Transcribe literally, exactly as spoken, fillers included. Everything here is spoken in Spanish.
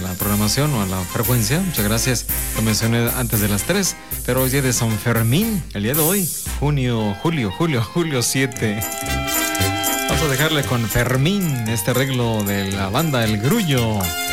la programación o a la frecuencia. Muchas gracias. Lo mencioné antes de las tres, pero hoy es día de San Fermín, el día de hoy, junio, julio, julio, julio siete. Vamos a dejarle con Fermín, este arreglo de la banda El Grullo.